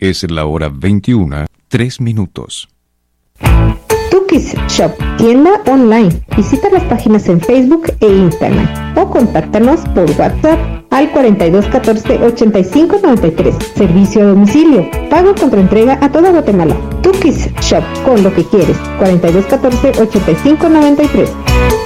Es la hora 21:03. Tukis Shop, tienda online. Visita las páginas en Facebook e Instagram o contáctanos por WhatsApp al 4214-8593. Servicio a domicilio. Pago contra entrega a toda Guatemala. Tukis Shop, con lo que quieres. 4214-8593.